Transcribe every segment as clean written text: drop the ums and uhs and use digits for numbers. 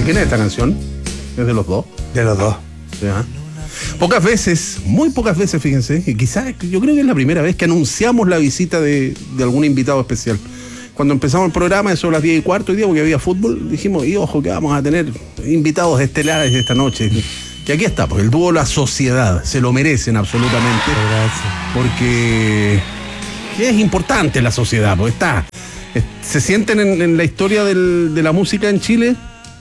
quién es esta canción? ¿Es de los dos? De los dos. ¿Ya? Pocas veces, muy pocas veces, fíjense, y quizás yo creo que es la primera vez que anunciamos la visita de algún invitado especial. Cuando empezamos el programa, eso a las 10:15 hoy día, porque había fútbol, dijimos, y ojo que vamos a tener invitados estelares esta noche. Que aquí está, pues el dúo La Sociedad, se lo merecen absolutamente. Gracias. Porque es importante La Sociedad, porque se sienten en la historia de la música en Chile.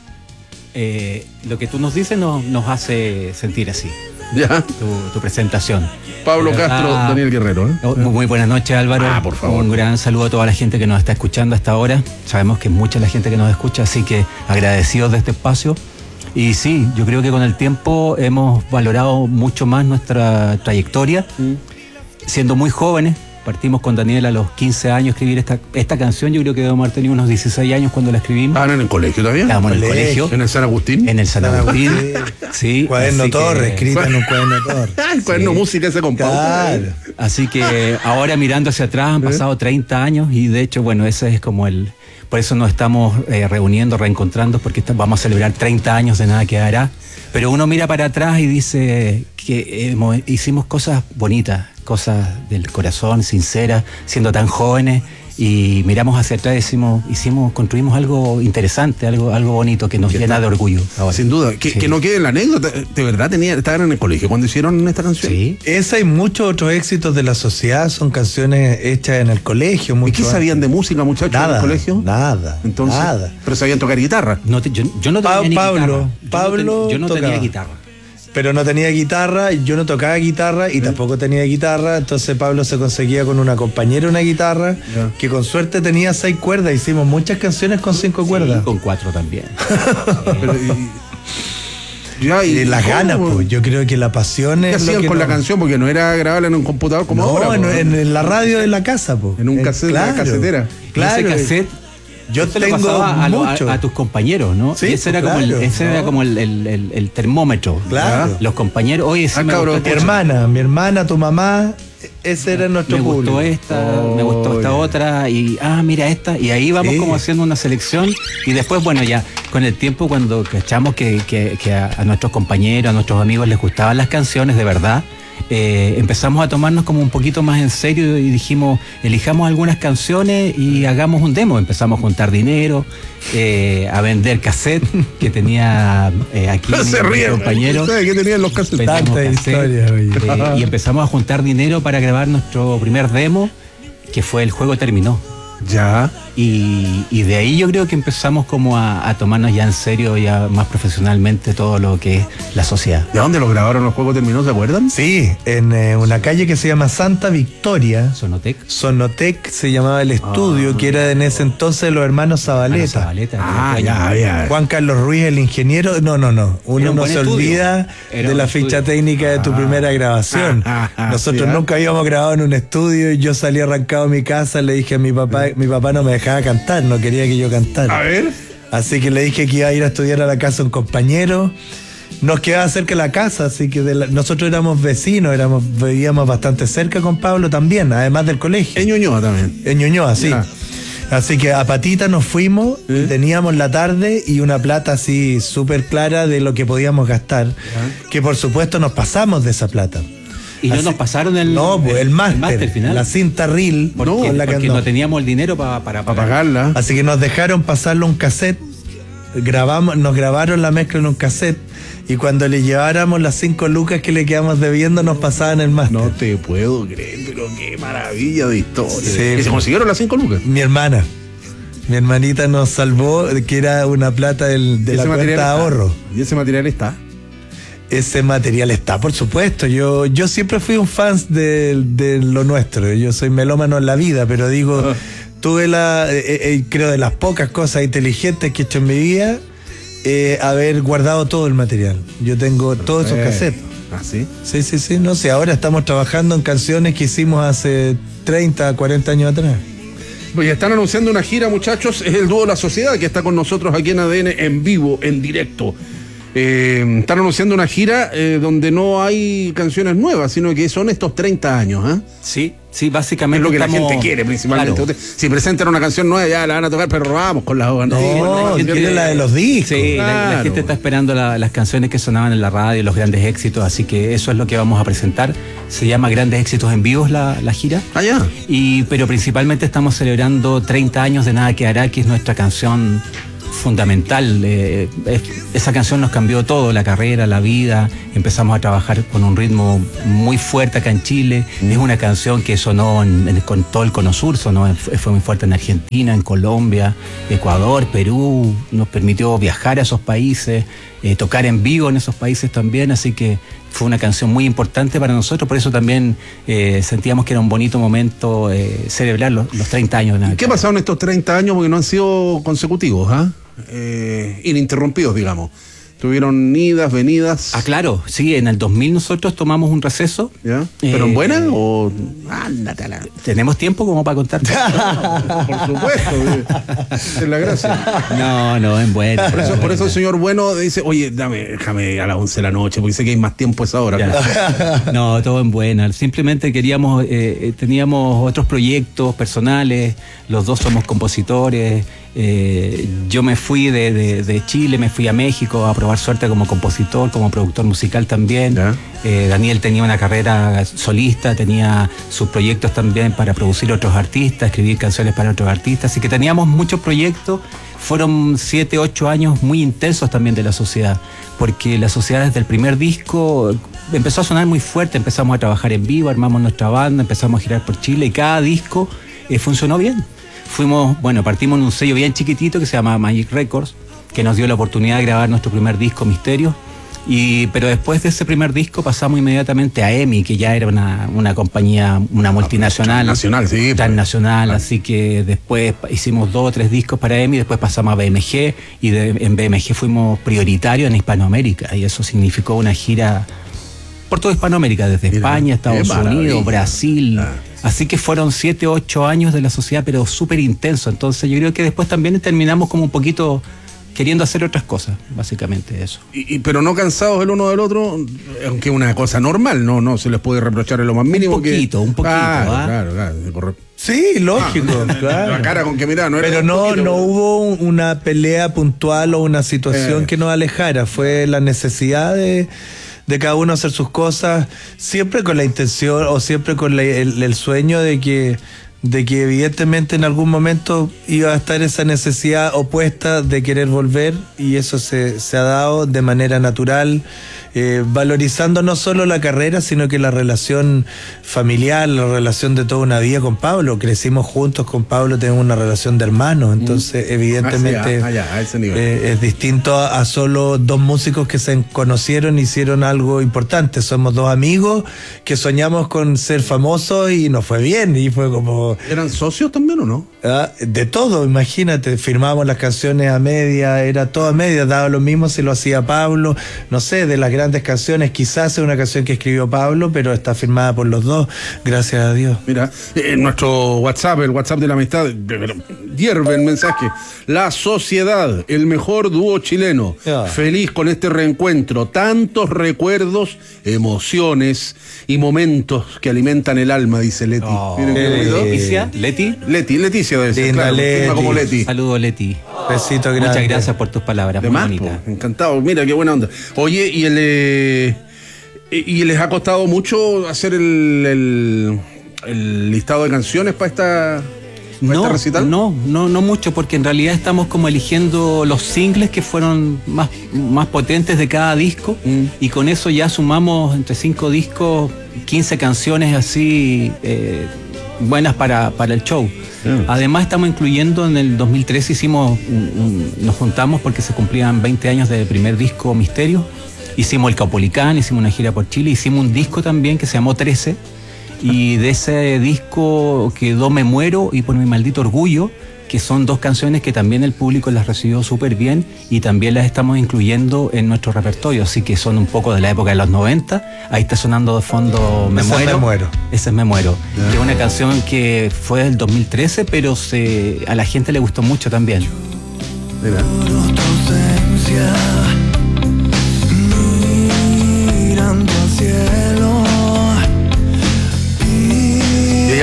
Lo que tú nos dices nos hace sentir así. Ya. Tu presentación. Pablo Castro, Daniel Guerrero. Muy buenas noches, Álvaro. Por favor. Un gran saludo a toda la gente que nos está escuchando hasta ahora. Sabemos que es mucha la gente que nos escucha, así que agradecidos de este espacio. Y sí, yo creo que con el tiempo hemos valorado mucho más nuestra trayectoria, siendo muy jóvenes. Partimos con Daniel a los 15 años a escribir esta canción. Yo creo que debemos haber tenido unos 16 años cuando la escribimos. ¿Estaban en el colegio todavía? Estábamos en el colegio. ¿En el San Agustín? En el San Agustín, sí. Cuaderno Torres, escrita en un cuaderno Torres. El cuaderno música ese con pauta. Claro. Así que ahora mirando hacia atrás han pasado 30 años y de hecho, bueno, ese es como por eso nos estamos reuniendo, reencontrando, porque vamos a celebrar 30 años de Nada Quedará. Pero uno mira para atrás y dice que hicimos cosas bonitas, cosas del corazón, sinceras, siendo tan jóvenes, y miramos hacia atrás y construimos algo interesante, algo bonito que nos llena de orgullo. Ahora. Sin duda, que no quede la anécdota. ¿De verdad estaban en el colegio cuando hicieron esta canción? Sí. Esa y muchos otros éxitos de La Sociedad son canciones hechas en el colegio. ¿Y qué sabían de música, muchachos, nada, en el colegio? Nada. Entonces, nada. Pero sabían tocar guitarra. Yo no tenía ni guitarra. Pablo yo no tenía tocaba. guitarra. Pero no tenía guitarra, yo no tocaba guitarra y tampoco tenía guitarra, entonces Pablo se conseguía con una compañera una guitarra que con suerte tenía 6 cuerdas, hicimos muchas canciones con 5 cuerdas. Y con 4 también. Y las ganas, pues yo creo que la pasión es ¿Qué hacían con la canción? Porque no era grabable en un computador como ahora. En la radio de la casa, pues. En un cassette, claro, una casetera. Claro. Ese cassette yo te lo tengo pasaba mucho. a tus compañeros, ¿no? Sí, y ese era claro, como el termómetro. Claro. Los compañeros, oye, sí, cabrón, mi hermana, tu mamá, ese era nuestro me público. gustó me gustó esta otra, y mira esta, y ahí vamos como haciendo una selección, y después, bueno, ya con el tiempo, cuando cachamos que a nuestros compañeros, a nuestros amigos les gustaban las canciones de verdad, empezamos a tomarnos como un poquito más en serio y dijimos, elijamos algunas canciones y hagamos un demo. Empezamos a juntar dinero, a vender cassette que tenía aquí mi compañero. ¿Qué tenían los cassettes? Tanta historia, y empezamos a juntar dinero para grabar nuestro primer demo, que fue El Juego Terminó. Ya. Y de ahí yo creo que empezamos como a tomarnos ya en serio, ya más profesionalmente, todo lo que es La Sociedad. ¿De dónde lo grabaron los Juegos Terminó, se acuerdan? Sí, en una calle que se llama Santa Victoria. Sonotec se llamaba el estudio, que era en ese entonces los hermanos Zabaleta. Ya. Juan Carlos Ruiz, el ingeniero. No. Uno no se olvida de la ficha técnica de tu primera grabación. Nosotros nunca habíamos grabado en un estudio y yo salí arrancado a mi casa, le dije a mi papá no me dejaba cantar, no quería que yo cantara. A ver. Así que le dije que iba a ir a estudiar a la casa un compañero. Nos quedaba cerca de la casa, así que nosotros éramos vecinos, vivíamos bastante cerca con Pablo también, además del colegio. En Ñuñoa también. En Ñuñoa, sí. Así que a patita nos fuimos, y teníamos la tarde y una plata así súper clara de lo que podíamos gastar, que por supuesto nos pasamos de esa plata. Y no nos pasaron el máster final. La cinta reel. Porque no teníamos el dinero para pagarla. Así que nos dejaron pasarlo un cassette. Nos grabaron la mezcla en un cassette. Y cuando le lleváramos las 5 lucas que le quedamos debiendo, nos pasaban el máster. No te puedo creer, pero qué maravilla de historia. Sí. ¿Y se consiguieron las 5 lucas? Mi hermanita nos salvó, que era una plata de la cuenta de ahorro. ¿Y ese material está? Ese material está, por supuesto. Yo siempre fui un fan de lo nuestro. Yo soy melómano en la vida, pero digo, tuve creo de las pocas cosas inteligentes que he hecho en mi vida, haber guardado todo el material. Yo tengo todos esos cassettes. ¿Ah, sí? Sí. No sé, ahora estamos trabajando en canciones que hicimos hace 30, 40 años atrás. Pues ya están anunciando una gira, muchachos. Es el dúo La Sociedad que está con nosotros aquí en ADN en vivo, en directo. Están anunciando una gira donde no hay canciones nuevas, sino que son estos 30 años, ¿eh? Sí, Sí, básicamente es lo que la estamos... gente quiere principalmente. Claro. Si presentan una canción nueva ya la van a tocar, pero vamos con la hoja. No, quiere la de los discos. Sí, Claro. la gente está esperando las canciones que sonaban en la radio, los grandes éxitos, así que eso es lo que vamos a presentar. Se llama Grandes Éxitos en Vivos la gira. Allá. Pero principalmente estamos celebrando 30 años de Nada Quedará, que es nuestra canción fundamental. Esa canción nos cambió todo, la carrera, la vida. Empezamos a trabajar con un ritmo muy fuerte acá en Chile. Es una canción que sonó con todo el Cono Sur, fue muy fuerte en Argentina, en Colombia, Ecuador, Perú. Nos permitió viajar a esos países, tocar en vivo en esos países también, así que fue una canción muy importante para nosotros, por eso también sentíamos que era un bonito momento celebrar los 30 años de Nada. ¿Qué ha pasado en estos 30 años? Porque no han sido consecutivos, ininterrumpidos, digamos. Tuvieron idas, venidas. Ah, claro, sí, en el 2000 nosotros tomamos un receso. ¿Ya? ¿Pero en buena o...? Ándate a la... ¿Tenemos tiempo como para contar? Por supuesto, esa es la gracia. No, en buena. Por eso el señor Bueno dice, oye, déjame a las 11 de la noche, porque sé que hay más tiempo a esa hora. No, todo en buena. Simplemente teníamos otros proyectos personales, los dos somos compositores. Yo me fui de Chile, me fui a México a probar suerte como compositor, como productor musical también. Daniel tenía una carrera solista, tenía sus proyectos también para producir otros artistas, escribir canciones para otros artistas, así que teníamos muchos proyectos. Fueron 7, 8 años muy intensos también de la sociedad, porque la sociedad desde el primer disco empezó a sonar muy fuerte, empezamos a trabajar en vivo, armamos nuestra banda, empezamos a girar por Chile y cada disco funcionó bien. Partimos en un sello bien chiquitito que se llama Magic Records, que nos dio la oportunidad de grabar nuestro primer disco, Misterio. Pero después de ese primer disco pasamos inmediatamente a EMI, que ya era una compañía, una multinacional. Transnacional, así que después hicimos 2 o 3 discos para EMI, después pasamos a BMG, y en BMG fuimos prioritarios en Hispanoamérica, y eso significó una gira por toda Hispanoamérica, desde España, Estados Unidos, Brasil. Así que fueron 7, 8 años de la sociedad, pero súper intenso. Entonces yo creo que después también terminamos como un poquito queriendo hacer otras cosas, básicamente eso. Pero no cansados el uno del otro, aunque es una cosa normal, no se les puede reprochar en lo más mínimo. Un poquito. Claro. Sí, lógico, claro. La cara con que mirá, no era. Pero no hubo una pelea puntual o una situación que nos alejara, fue la necesidad de cada uno hacer sus cosas, siempre con la intención o siempre con el sueño de que evidentemente en algún momento iba a estar esa necesidad opuesta de querer volver, y eso se ha dado de manera natural, valorizando no solo la carrera, sino que la relación familiar, la relación de toda una vida con Pablo. Crecimos juntos con Pablo, tenemos una relación de hermanos, entonces evidentemente a ese nivel. Es distinto a solo 2 músicos que se conocieron, hicieron algo importante. Somos 2 amigos que soñamos con ser famosos y nos fue bien, y fue como... ¿Eran socios también o no? De todo, imagínate, firmábamos las canciones a media, era todo a media, daba lo mismo si lo hacía Pablo, no sé, de las grandes canciones, quizás es una canción que escribió Pablo, pero está firmada por los dos, gracias a Dios. Mira, nuestro WhatsApp, el WhatsApp de la amistad, hierve el mensaje. La Sociedad, el mejor dúo chileno. Feliz con este reencuentro, tantos recuerdos, emociones y momentos que alimentan el alma, dice Leti. Miren qué bonito. Leticia debe ser, claro, Leti. como Leti. Saludos, Leti. Besito grande. Muchas gracias por tus palabras, muy bonitas. Encantado, mira qué buena onda. Oye, ¿y les ha costado mucho hacer el listado de canciones para esta recital? No mucho, porque en realidad estamos como eligiendo los singles que fueron más potentes de cada disco, y con eso ya sumamos entre 5 discos 15 canciones así buenas para el show. Además estamos incluyendo, en el 2013 nos juntamos porque se cumplían 20 años del primer disco Misterio, hicimos el Caupolicán, hicimos una gira por Chile, hicimos un disco también que se llamó 13, y de ese disco quedó Me Muero y Por Mi Maldito Orgullo, que son 2 canciones que también el público las recibió súper bien, y también las estamos incluyendo en nuestro repertorio, así que son un poco de la época de los 90. Ahí está sonando de fondo Me Muero. Ese es Me Muero, que es una canción que fue del 2013, pero a la gente le gustó mucho también. Mira.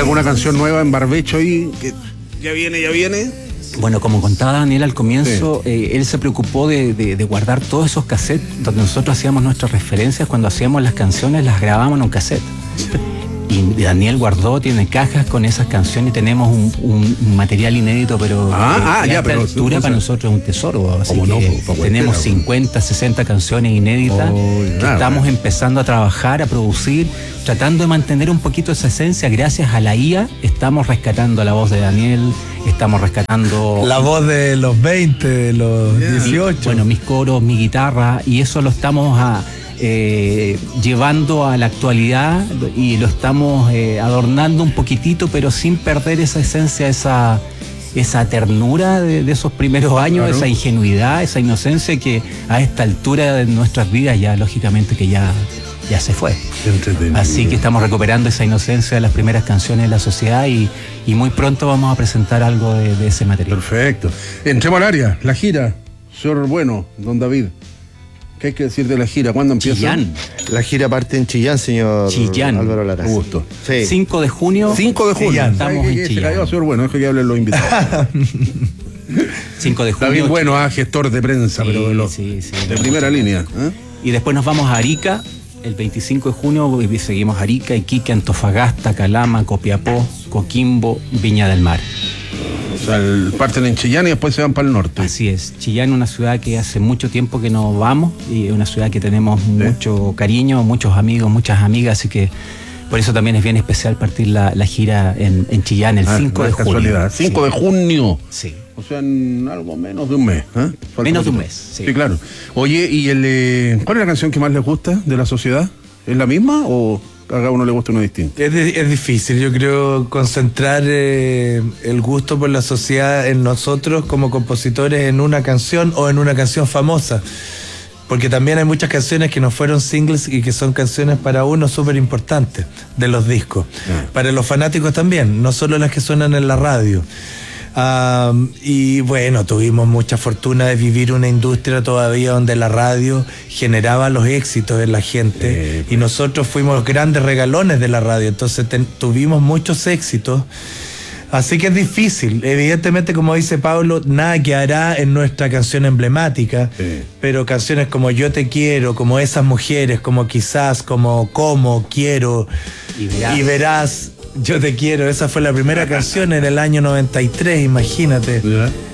alguna canción nueva en Barbecho ahí? Que ya viene. Bueno, como contaba Daniel al comienzo, él se preocupó de guardar todos esos cassettes donde nosotros hacíamos nuestras referencias. Cuando hacíamos las canciones, las grabábamos en un cassette. Y Daniel guardó, tiene cajas con esas canciones y tenemos un material inédito, pero a esta altura para nosotros es un tesoro. Así que tenemos 50, 60 canciones inéditas que estamos empezando a trabajar, a producir, tratando de mantener un poquito esa esencia. Gracias a la IA estamos rescatando la voz de Daniel, estamos rescatando... La voz de los 20, de los 18. Bueno, mis coros, mi guitarra, y eso lo estamos llevando a la actualidad y lo estamos adornando un poquitito, pero sin perder esa esencia, esa ternura de esos primeros años, esa ingenuidad, esa inocencia que a esta altura de nuestras vidas ya lógicamente que ya se fue. Así que estamos recuperando esa inocencia de las primeras canciones de la sociedad y muy pronto vamos a presentar algo de ese material. Perfecto. Entremos al área, la gira. Señor Bueno, don David, ¿qué hay que decir de la gira? ¿Cuándo empieza? Chillán. La gira parte en Chillán, señor Álvaro Lara. Un gusto. Sí. 5 de junio. 5 de junio. Chillán. Estamos en Chillán. Se cayó, señor Bueno, deje que hablen los invitados. 5 de junio. David Bueno, gestor de prensa, pero de primera línea. Y después nos vamos a Arica, el 25 de junio, y seguimos Arica, Iquique, Antofagasta, Calama, Copiapó, Coquimbo, Viña del Mar. O sea, parten en Chillán y después se van para el norte. Así es. Chillán es una ciudad que hace mucho tiempo que no vamos y es una ciudad que tenemos mucho cariño, muchos amigos, muchas amigas, así que por eso también es bien especial partir la gira en Chillán el 5 de junio. 5 de junio. Sí. O sea, en algo menos de un mes. Menos de un mes, sí. Sí, claro. Oye, ¿y cuál es la canción que más les gusta de la sociedad? ¿Es la misma o a cada uno le gusta una distinta? Es difícil, yo creo, concentrar el gusto por la sociedad en nosotros como compositores en una canción o en una canción famosa. Porque también hay muchas canciones que no fueron singles y que son canciones para uno súper importantes de los discos. Para los fanáticos también, no solo las que suenan en la radio. Y bueno, tuvimos mucha fortuna de vivir una industria todavía donde la radio generaba los éxitos en la gente y nosotros fuimos los grandes regalones de la radio, entonces tuvimos muchos éxitos. Así que es difícil, evidentemente, como dice Pablo, nada quedará en nuestra canción emblemática, pero canciones como Yo te quiero, como Esas mujeres, como Quizás, como Cómo, Quiero y verás. Yo te quiero, esa fue la primera canción en el año 93, imagínate.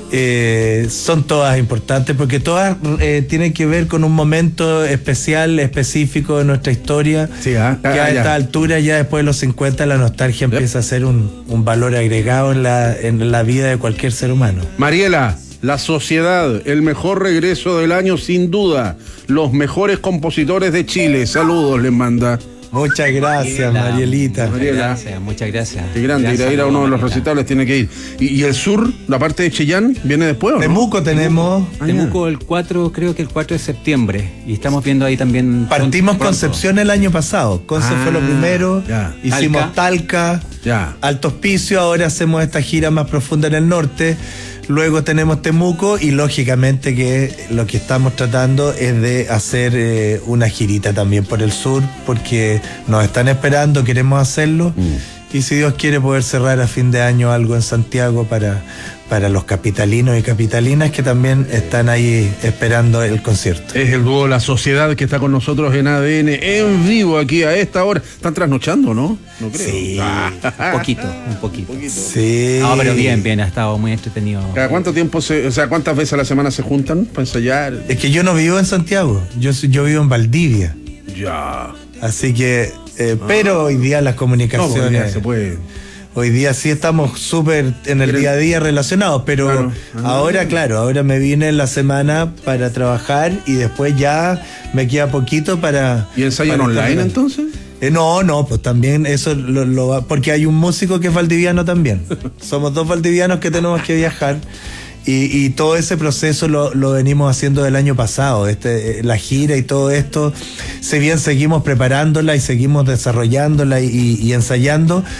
Son todas importantes porque todas tienen que ver con un momento especial, específico de nuestra historia. Que a esta altura, ya después de los 50, la nostalgia empieza a ser un valor agregado en la vida de cualquier ser humano. Mariela, La Sociedad, el mejor regreso del año sin duda. Los mejores compositores de Chile. Saludos les manda. Muchas gracias, Marielita. Muchas gracias. Qué grande, ir a uno de los recitales tiene que ir. ¿Y el sur, la parte de Chillán, viene después o no? Temuco tenemos. Temuco creo que el 4 de septiembre. Y estamos viendo ahí también. Partimos Concepción el año pasado. Concepción fue lo primero. Hicimos Talca, Alto Hospicio, ahora hacemos esta gira más profunda en el norte. Luego tenemos Temuco y lógicamente que lo que estamos tratando es de hacer una girita también por el sur porque nos están esperando, queremos hacerlo y si Dios quiere poder cerrar a fin de año algo en Santiago para los capitalinos y capitalinas que también están ahí esperando el concierto. Es el dúo La Sociedad que está con nosotros en ADN en vivo aquí a esta hora. ¿Están trasnochando, no? No creo. Sí, un poquito. Sí. No, pero bien, ha estado muy entretenido. ¿Cada cuánto tiempo cuántas veces a la semana se juntan para ensayar? Es que yo no vivo en Santiago, yo vivo en Valdivia. Ya. Así que, pero hoy día las comunicaciones... No, se puede... Hoy día sí estamos súper en el día a día relacionados, pero ahora me vine en la semana para trabajar y después ya me queda poquito para... ¿Y ensayan online entonces? No, pues también eso lo va... Porque hay un músico que es valdiviano también. Somos 2 valdivianos que tenemos que viajar y todo ese proceso lo venimos haciendo del año pasado. La gira y todo esto, si bien seguimos preparándola y seguimos desarrollándola y ensayando...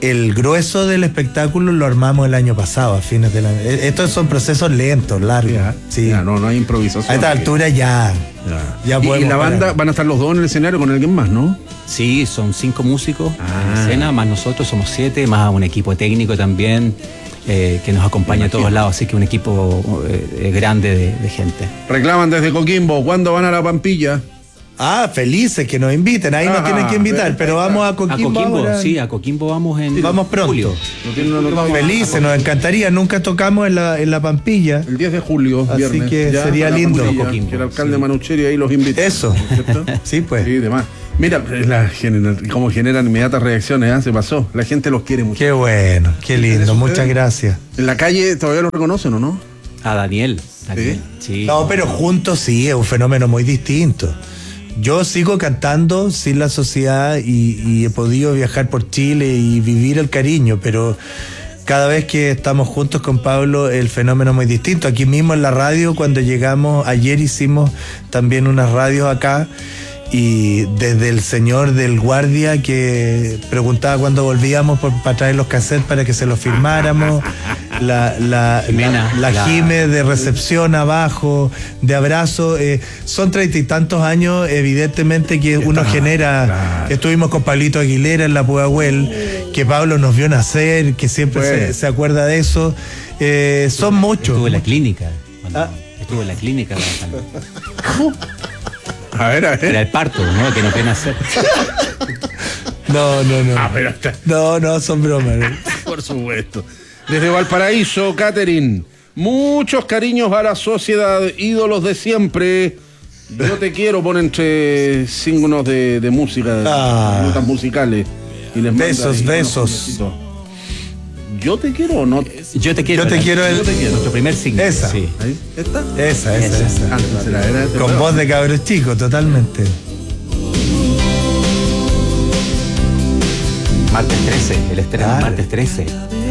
el grueso del espectáculo lo armamos el año pasado, a fines del año. Estos son procesos lentos, largos. Sí. No hay improvisación. A esta altura ya podemos. Y la banda, van a estar los dos en el escenario con alguien más, ¿no? Sí, son 5 músicos en escena, más nosotros somos 7, más un equipo técnico también que nos acompaña a todos lados, así que un equipo grande de gente. Reclaman desde Coquimbo, ¿cuándo van a La Pampilla? Felices que nos inviten, ahí nos tienen que invitar, pero vamos a Coquimbo ahora. Sí, a Coquimbo vamos vamos pronto. Julio. Felices, nos encantaría, nunca tocamos en la Pampilla. El 10 de julio, así viernes. que sería lindo. Coquimbo, que el alcalde Manucheri ahí los invita. Eso, ¿cierto? Sí, pues. Sí, demás. Mira, cómo generan inmediatas reacciones, se pasó. La gente los quiere mucho. Qué bueno, qué lindo, muchas gracias. En la calle todavía lo reconocen, ¿o no? A Daniel. Sí. No, pero juntos sí, es un fenómeno muy distinto. Yo sigo cantando sin la sociedad y he podido viajar por Chile y vivir el cariño, pero cada vez que estamos juntos con Pablo el fenómeno es muy distinto. Aquí mismo en la radio, cuando llegamos, ayer hicimos también unas radios acá, y desde el señor del guardia que preguntaba cuándo volvíamos para traer los cassettes para que se los firmáramos, la Jime de recepción abajo, de abrazo, son 30 y tantos años, evidentemente que uno genera, estuvimos con Pablito Aguilera en la Pudahuel, que Pablo nos vio nacer, que siempre se acuerda de eso, son muchos. Estuvo en la clínica. Estuvo en la clínica. A ver. Era el parto, ¿no? Que no quieren hacer. No. No, son bromas. Por supuesto. Desde Valparaíso, Catherine. Muchos cariños a la sociedad, ídolos de siempre. Yo te quiero, pone entre signos de música, notas musicales. Y les besos. ¿Yo te quiero o no? Yo te quiero. Nuestro primer signo. Esa. Sí. ¿Ahí? ¿Esta? Esa. Con voz de cabros chico, totalmente. Martes 13, el estreno martes 13.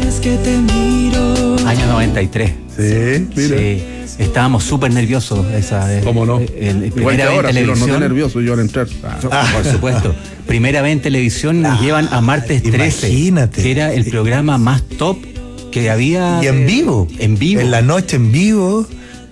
Año 93. Sí, mira. Sí. Estábamos súper nerviosos esa vez. ¿Cómo no? Igual que ahora, si los noté nervioso yo al entrar. Por supuesto. Primera vez en televisión nos llevan a martes 13. Imagínate. Que era el programa más top que había. Y en vivo. En vivo. En la noche en vivo.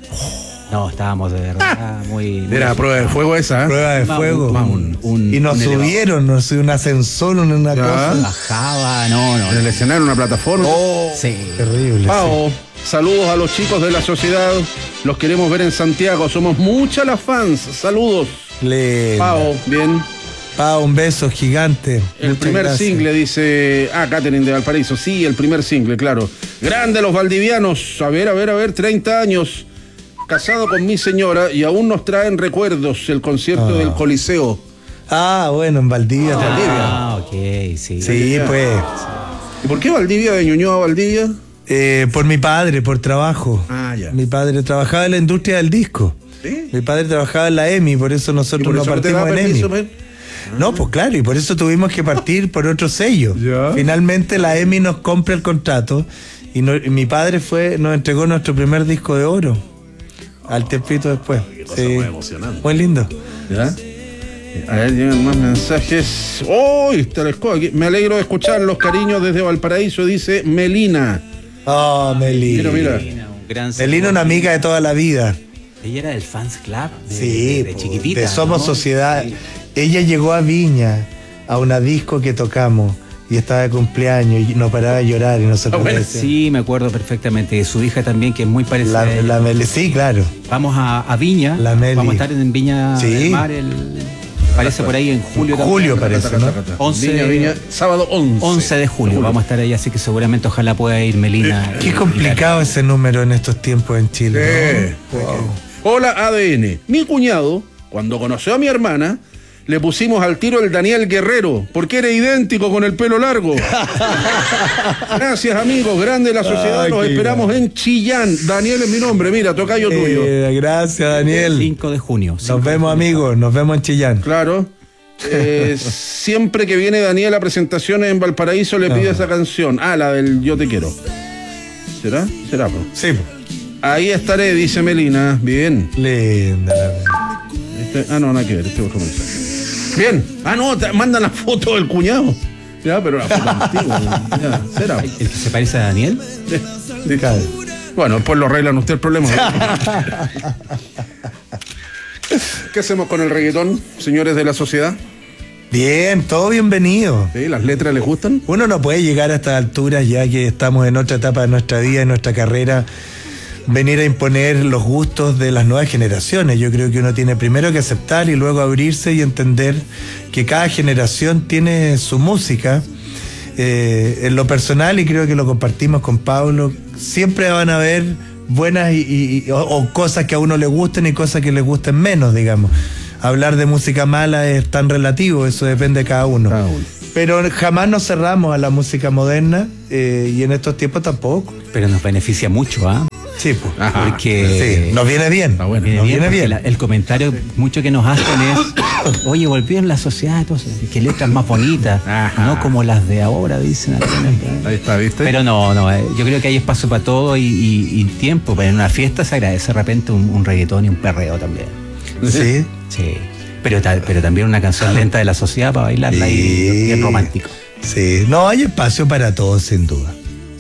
No, estábamos de verdad muy. Era prueba de fuego esa, ¿eh? Prueba de fuego. Y nos subieron, un ascensor, una cosa. Bajaba, no. En el escenario, una plataforma. Sí. Terrible. Pao, saludos a los chicos de la sociedad. Los queremos ver en Santiago. Somos muchas las fans. Saludos. Pao, bien. Pao, un beso gigante. El primer single, dice. Catherine de Valparaíso. Sí, el primer single, claro. Grande los valdivianos. A ver, 30 años. Casado con mi señora y aún nos traen recuerdos el concierto del Coliseo. Bueno, en Valdivia. Ok, sí. Sí, pues. ¿Y por qué Valdivia, de Ñuñoa a Valdivia? Por mi padre, por trabajo. Ya. Mi padre trabajaba en la industria del disco. ¿Sí? Mi padre trabajaba en la EMI, por eso nosotros no partimos en EMI. No, pues claro, y por eso tuvimos que partir por otro sello. Finalmente la EMI nos compra el contrato y mi padre nos entregó nuestro primer disco de oro. Al tiempito después. Muy emocionante. Muy lindo. ¿Ya? A ver, llegan más mensajes. Aquí. Me alegro de escuchar los cariños desde Valparaíso, dice Melina. Melina. Mira. Un gran Melina, una amiga de toda la vida. Ella era del fans club de chiquitita. De Somos ¿no? Sociedad. Sí. Ella llegó a Viña a una disco que tocamos y estaba de cumpleaños y no paraba de llorar y nosotros Sí, me acuerdo perfectamente de su hija también, que es muy parecida a ella. Sí, claro. Vamos a Viña. La Meli. Vamos a estar en Viña del Mar parece por ahí en julio. Julio parece, ¿no? 11, Viña, sábado 11 de julio. Vamos a estar ahí, así que seguramente ojalá pueda ir Melina. Qué complicado ese número en estos tiempos en Chile, ¿no? Wow. Hola ADN. Mi cuñado, cuando conoció a mi hermana, le pusimos al tiro el Daniel Guerrero, porque era idéntico con el pelo largo. Gracias, amigos. Grande la sociedad. Los esperamos en Chillán. Daniel es mi nombre. Mira, tocayo tuyo. Gracias, Daniel. 5 de junio. Nos vemos, amigos. Nos vemos en Chillán. Claro. Siempre que viene Daniel a presentaciones en Valparaíso le pide esa canción. La del Yo te quiero. ¿Será? ¿Será? Bro? Sí. Ahí estaré, dice Melina. Bien. Linda. No, nada que ver. Este otro mensaje. Bien. No, mandan la foto del cuñado. Ya, pero antiguo. Ya, será. ¿El que se parece a Daniel? Bueno, después lo arreglan usted el problema. ¿Qué hacemos con el reggaetón, señores de la sociedad? Bien, todo bienvenido. ¿Sí? ¿Las letras les gustan? Uno no puede llegar a estas alturas, ya que estamos en otra etapa de nuestra vida, de nuestra carrera, venir a imponer los gustos de las nuevas generaciones. Yo creo que uno tiene primero que aceptar y luego abrirse y entender que cada generación tiene su música. En lo personal, y creo que lo compartimos con Pablo, siempre van a haber buenas o cosas que a uno le gusten y cosas que le gusten menos, digamos. Hablar de música mala es tan relativo, eso depende de cada uno. Pero jamás nos cerramos a la música moderna y en estos tiempos tampoco. Pero nos beneficia mucho, ¿ah? Sí, pues. Porque sí, nos viene bien. Bueno, nos viene bien. El comentario mucho que nos hacen es: oye, volvieron la sociedad, entonces, que letras más bonitas, no como las de ahora, dicen. Ahí está, ¿viste? Pero no, yo creo que hay espacio para todo y tiempo. Pero en una fiesta se agradece de repente un reggaetón y un perreo también. Sí. Sí. Pero también una canción lenta de la sociedad para bailarla y bien romántico. Sí, no, hay espacio para todos, sin duda.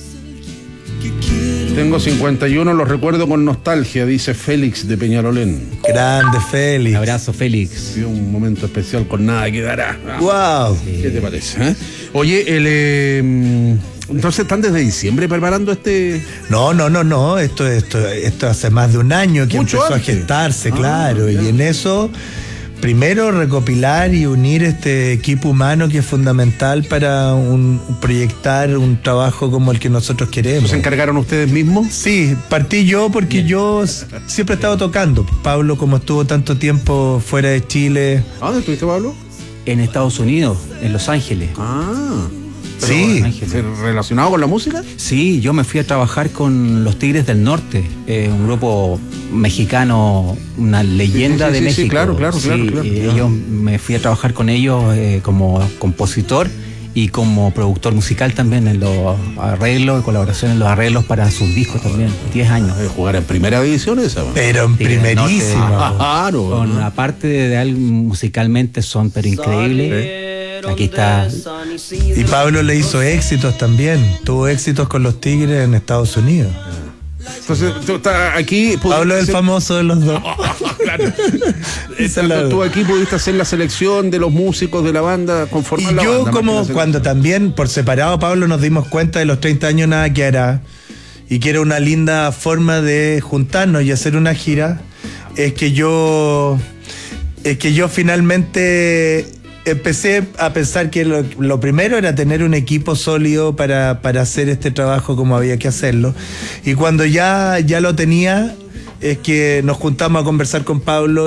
Tengo 51, los recuerdo con nostalgia, dice Félix de Peñalolén. Grande Félix. Un abrazo, Félix. Y un momento especial con Nada Quedará. Wow. ¿Qué te parece? Oye, entonces están desde diciembre preparando este. No. Esto hace más de un año que Mucho empezó antes. a gestarse, claro. Ya. Y en eso, primero recopilar y unir este equipo humano que es fundamental para proyectar un trabajo como el que nosotros queremos. ¿Se encargaron ustedes mismos? Sí, partí yo porque yo siempre he estado tocando. Pablo, como estuvo tanto tiempo fuera de Chile. ¿A dónde estuviste, Pablo? En Estados Unidos, en Los Ángeles. Sí. ¿Relacionado con la música? Sí, yo me fui a trabajar con los Tigres del Norte, un grupo mexicano, una leyenda de México. Sí, claro. Yo me fui a trabajar con ellos como compositor y como productor musical también en los arreglos, colaboración en los arreglos para sus discos también, 10 años. Jugar en primera división esa. Pero en primerísima. Claro. Con aparte de algo musicalmente son pero increíbles. Aquí está. Y Pablo le hizo éxitos también. Tuvo éxitos con los Tigres en Estados Unidos. Entonces, tú estás aquí. Pablo es el famoso de los dos. Claro. Tú aquí pudiste hacer la selección de los músicos de la banda, conformar y la yo, banda. como cuando también por separado, Pablo, nos dimos cuenta de los 30 años Nada Que Hará y que era una linda forma de juntarnos y hacer una gira, es que yo finalmente empecé a pensar que lo primero era tener un equipo sólido para hacer este trabajo como había que hacerlo. Y cuando ya lo tenía, es que nos juntamos a conversar con Pablo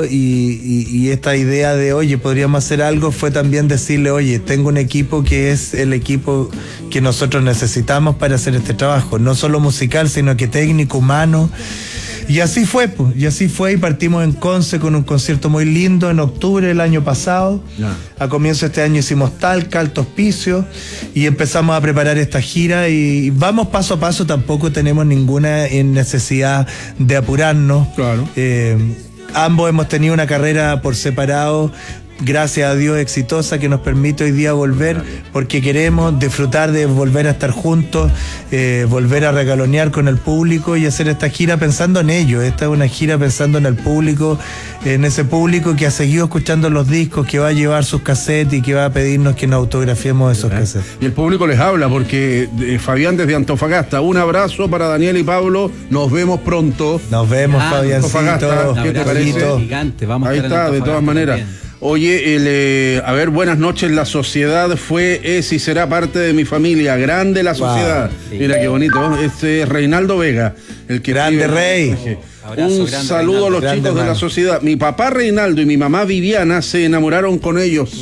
y esta idea de, oye, podríamos hacer algo, fue también decirle, oye, tengo un equipo que es el equipo que nosotros necesitamos para hacer este trabajo, no solo musical, sino que técnico, humano. Y así fue, y partimos en Conce con un concierto muy lindo en octubre del año pasado. A comienzo de este año hicimos Talca, Alto Hospicio, y empezamos a preparar esta gira y vamos paso a paso, tampoco tenemos ninguna necesidad de apurarnos. Claro. Ambos hemos tenido una carrera por separado, gracias a Dios, exitosa, que nos permite hoy día volver, porque queremos disfrutar de volver a estar juntos, volver a regalonear con el público y hacer esta gira pensando en ello. Esta es una gira pensando en el público, en ese público que ha seguido escuchando los discos, que va a llevar sus cassettes y que va a pedirnos que nos autografiemos esos cassettes. Y el público les habla, porque Fabián desde Antofagasta, un abrazo para Daniel y Pablo, nos vemos pronto. Nos vemos, Fabiancito. ¿Qué te parece? Gigante, vamos ahí a está, de todas maneras. También. Oye, a ver, buenas noches. La sociedad es y será parte de mi familia. Grande la sociedad. Sí. Mira qué bonito. Este es Reinaldo Vega, el que grande escribe, Rey. Un saludo a los chicos de la sociedad. Mi papá Reinaldo y mi mamá Viviana se enamoraron con ellos.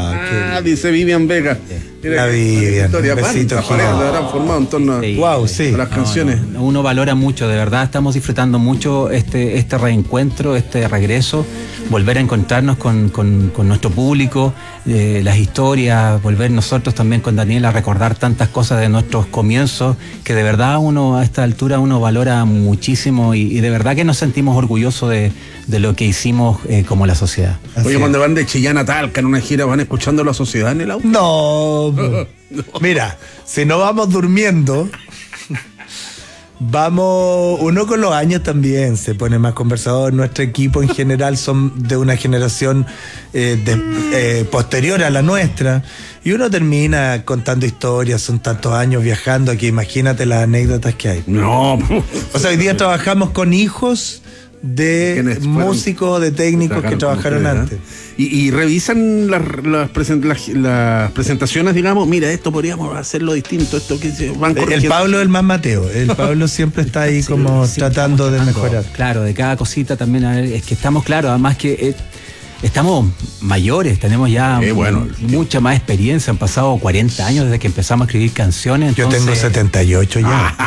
Dice Vivian Vega. La Vivian. Un besito gigante. Habrán formado en torno a las canciones. Uno valora mucho, de verdad. Estamos disfrutando mucho este reencuentro, este regreso. Volver a encontrarnos con nuestro público, las historias, volver nosotros también con Daniel a recordar tantas cosas de nuestros comienzos, que de verdad uno a esta altura uno valora muchísimo y de verdad que nos sentimos orgullosos de lo que hicimos como la sociedad. Oye, cuando van de Chillán a Talca en una gira, ¿van escuchando la sociedad en el auto? No. Mira, si no vamos durmiendo, uno con los años también se pone más conversador. Nuestro equipo en general son de una generación posterior a la nuestra, y uno termina contando historias. Son tantos años viajando que imagínate las anécdotas que hay. No. O sea, hoy día trabajamos con hijos de músicos, de técnicos que trabajaron antes. Y revisan las presentaciones, digamos, mira, esto podríamos hacerlo distinto, esto que se van corrigiendo. El Pablo es el más Mateo, el Pablo siempre está ahí tratando de mejorar. Claro, de cada cosita también, es que estamos claros, además que estamos mayores, tenemos ya mucha más experiencia, han pasado 40 años desde que empezamos a escribir canciones. Entonces, yo tengo 78 ya.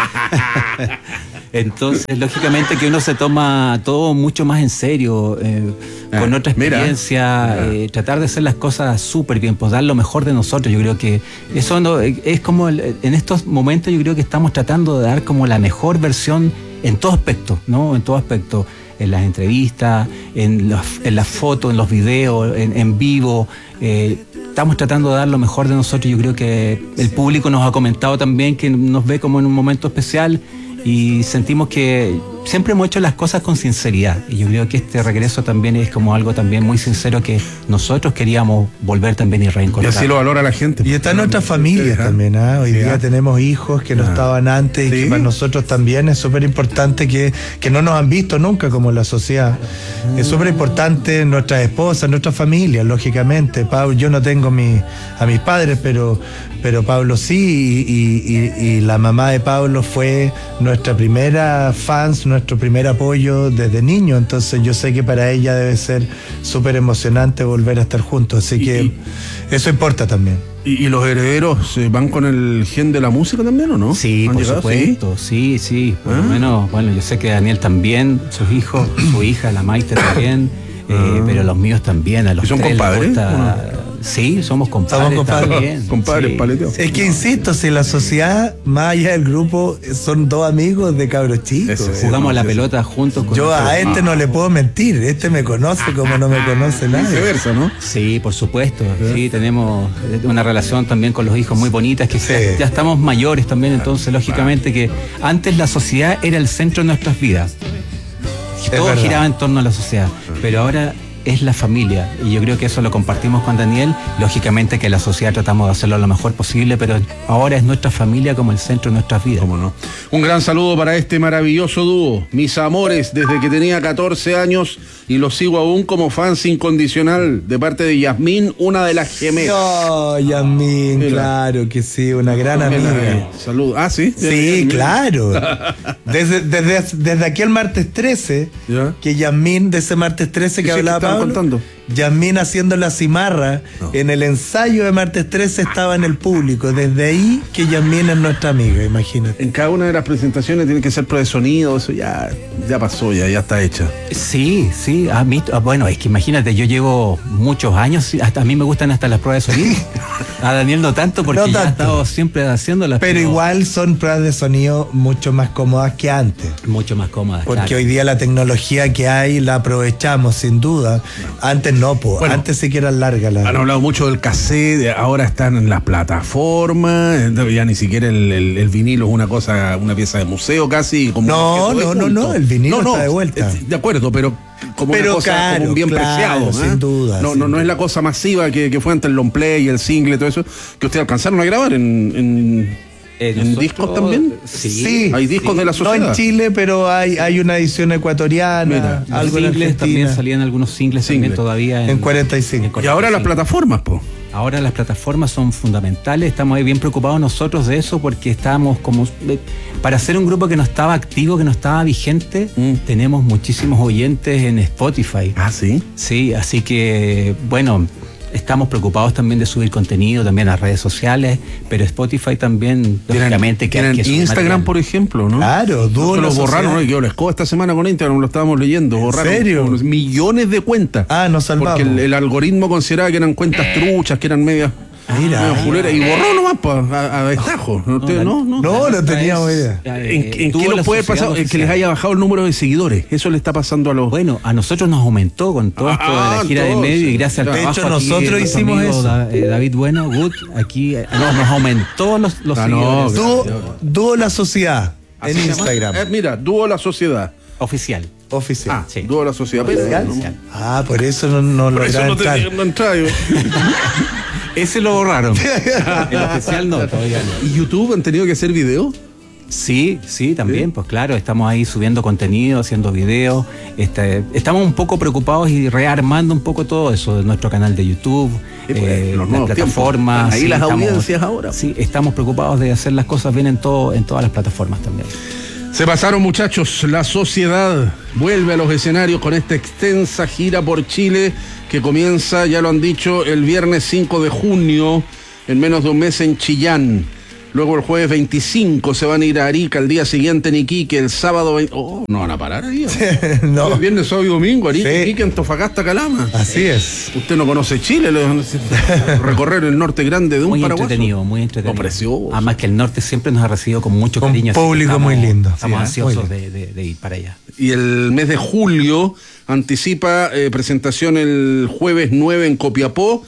Entonces, lógicamente que uno se toma todo mucho más en serio, con otra experiencia, tratar de hacer las cosas súper bien, pues dar lo mejor de nosotros. Yo creo que eso es como, en estos momentos yo creo que estamos tratando de dar como la mejor versión en todo aspecto, ¿no? En todo aspecto, en las entrevistas, en las fotos, en los videos, en vivo. Estamos tratando de dar lo mejor de nosotros. Yo creo que el público nos ha comentado también que nos ve como en un momento especial, y sentimos que siempre hemos hecho las cosas con sinceridad, y yo creo que este regreso también es como algo también muy sincero que nosotros queríamos volver también y reencontrar. Y así lo valora la gente. Y está en nuestras familias también, Hoy día tenemos hijos que no estaban antes, y que para nosotros también es súper importante que no nos han visto nunca como la sociedad. Es súper importante nuestras esposas, nuestras familias, lógicamente. Pablo, yo no tengo a mis padres, pero Pablo sí, y la mamá de Pablo fue nuestra primera fans, nuestro primer apoyo desde niño. Entonces yo sé que para ella debe ser súper emocionante volver a estar juntos, así que eso importa también. ¿Y los herederos van con el gen de la música también o no? Sí, por supuesto, sí. Por lo menos, bueno, yo sé que Daniel también, sus hijos, su hija, la Maite también, pero los míos también, a los ¿son tres compadres? les gusta. Sí, somos compadres también. Compadres, paleteos. Es que insisto, si la sociedad, más allá del grupo, son dos amigos de cabros chicos. Jugamos la pelota juntos con yo a este no le puedo mentir, me conoce como no me conoce nadie. Viceversa, ¿no? Sí, por supuesto. Sí, tenemos una relación también con los hijos muy bonitas, que ya estamos mayores también, entonces lógicamente que antes la sociedad era el centro de nuestras vidas. Todo giraba en torno a la sociedad, pero ahora es la familia, y yo creo que eso lo compartimos con Daniel. Lógicamente que la sociedad tratamos de hacerlo lo mejor posible, pero ahora es nuestra familia como el centro de nuestras vidas. ¿Cómo no? Un gran saludo para este maravilloso dúo, mis amores, desde que tenía 14 años, y los sigo aún como fans incondicional, de parte de Yasmín, una de las gemelas. Oh, Yasmín, claro que sí, una gran amiga. Saludos. Ah, ¿sí? Sí, claro. Desde aquel martes 13, que Yasmín, de ese martes 13 que hablaba Pablo, contando. Yasmín haciendo la cimarra en el ensayo de martes 13 estaba en el público. Desde ahí que Yasmín es nuestra amiga, imagínate. En cada una de las presentaciones tiene que ser prueba de sonido, eso ya pasó, ya está hecha. Sí, bueno, es que imagínate, yo llevo muchos años, hasta a mí me gustan hasta las pruebas de sonido. A Daniel no tanto, porque ya he estado siempre haciéndolas. Pero igual son pruebas de sonido mucho más cómodas que antes. Mucho más cómodas, porque hoy día la tecnología que hay la aprovechamos, sin duda. Antes no, bueno, antes sí que eran largas. Han hablado mucho del cassette, ahora están en las plataformas, ya ni siquiera el vinilo es una pieza de museo casi. Como no, el vinilo está de vuelta. De acuerdo, pero como una cosa, caro, como un bien preciado. Sin duda. No es la cosa masiva que fue antes el long play, el single, todo eso, que ustedes alcanzaron a grabar en discos también. Sí, hay discos de la sociedad. No en Chile, pero hay una edición ecuatoriana. Algo en Argentina también salían algunos singles también todavía en 45. Y ahora las plataformas, Ahora las plataformas son fundamentales, estamos ahí bien preocupados nosotros de eso, porque estábamos como para hacer un grupo que no estaba activo, que no estaba vigente. Tenemos muchísimos oyentes en Spotify. Ah, ¿sí? Sí, así que bueno, estamos preocupados también de subir contenido también a redes sociales, pero Spotify también, lógicamente, que hay que subir Instagram, material. Por ejemplo, ¿no? Claro, lo borraron, ¿no? Yo les cojo esta semana con Instagram, lo estábamos leyendo. Borraron. ¿En serio? Millones de cuentas. Nos salvamos. Porque el algoritmo consideraba que eran cuentas truchas, que eran medias. Mira. Fulera, y borró nomás a destajo. No teníamos idea. ¿En qué nos puede pasar? Que les haya bajado el número de seguidores. Eso le está pasando a los. Bueno, a nosotros nos aumentó con todo esto de la gira de medio y gracias al trabajo. De hecho, nosotros hicimos eso. David Bueno, Good, aquí nos aumentó los seguidores. Dúo La Sociedad en Instagram. Mira, Dúo La Sociedad. Oficial. Sí. Dúo La Sociedad. Por eso no por eso no entra. Ese lo borraron. El oficial no, todavía no. ¿Y YouTube han tenido que hacer video? Sí, también, pues claro, estamos ahí subiendo contenido, haciendo videos. Estamos un poco preocupados y rearmando un poco todo eso de nuestro canal de YouTube, las plataformas. Ahí las audiencias ahora. Sí, estamos preocupados de hacer las cosas bien en todas las plataformas también. Se pasaron, muchachos. La Sociedad vuelve a los escenarios con esta extensa gira por Chile que comienza, ya lo han dicho, el viernes 5 de junio, en menos de un mes en Chillán. Luego el jueves 25 se van a ir a Arica, el día siguiente en Iquique, el sábado... no van a parar ahí. No. El viernes, sábado y domingo, Arica, Sí. Iquique, Antofagasta, Calama. Así es. Usted no conoce Chile, recorrer el norte grande de un Muy paraguaso. muy entretenido. Precioso. Además que el norte siempre nos ha recibido con mucho Con cariño. público muy lindo. Estamos Sí, ansiosos muy de ir para allá. Y el mes de julio anticipa presentación el jueves 9 en Copiapó,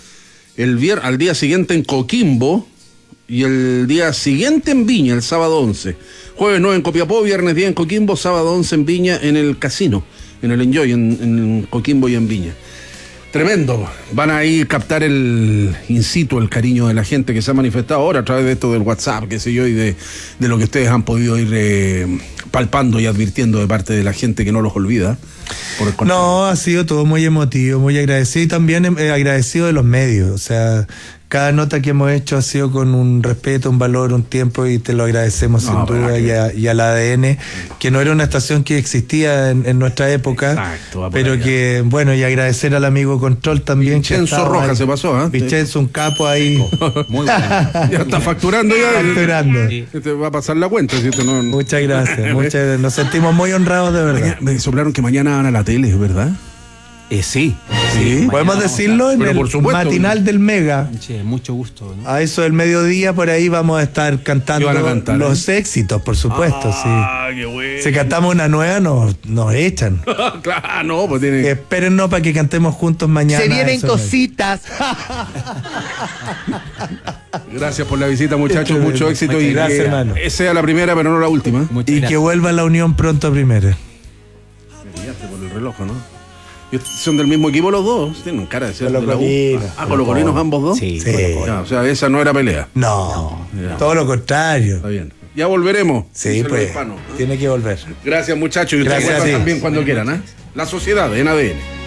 al día siguiente en Coquimbo y el día siguiente en Viña, el sábado 11. Jueves 9 en Copiapó, viernes 10 en Coquimbo, sábado 11 en Viña, en el casino, en el Enjoy, en Coquimbo y en Viña. Tremendo. Van a ir a captar el in situ, el cariño de la gente que se ha manifestado ahora a través de esto del WhatsApp, qué sé yo, y de lo que ustedes han podido ir palpando y advirtiendo de parte de la gente que no los olvida. No, ha sido todo muy emotivo, muy agradecido y también agradecido de los medios. O sea, cada nota que hemos hecho ha sido con un respeto, un valor, un tiempo y te lo agradecemos sin duda y al ADN, que no era una estación que existía en nuestra época. Exacto, pero que, bueno, y agedecer al amigo Control también. Vincenzo Rojas se pasó, Vincenzo, un capo ahí. Muy bueno. Ya está facturando ya. Facturando. Sí. Te va a pasar la cuenta. ¿Sí? No... Muchas gracias. Nos sentimos muy honrados, de verdad. Me soplaron que mañana van a la tele, ¿verdad? Sí. Podemos decirlo en el matinal del Mega. Sí, mucho gusto, ¿no? A eso del mediodía, por ahí vamos a estar cantando los éxitos, por supuesto. Qué bueno. Si cantamos una nueva, nos echan. Claro, no, pues tiene. Espérennos para que cantemos juntos mañana. Se vienen cositas. Gracias por la visita, muchachos. Mucho éxito. Y gracias, hermano. Sea la primera, pero no la última. Muchas Y gracias. que vuelva la unión pronto a primera. Me pillaste por el reloj, ¿no? ¿Son del mismo equipo los dos? Tienen cara de ser de la U. Colocolinos. ¿Colocolinos ambos dos? Sí. Ya, o sea, esa no era pelea. No, Ya. todo lo contrario. Está bien. Ya volveremos. Sí, dice el pues, hispano. tiene que volver. Gracias, muchachos. Y ustedes Gracias a vuelvan ti. también cuando quieran, ¿eh? La Sociedad en ADN.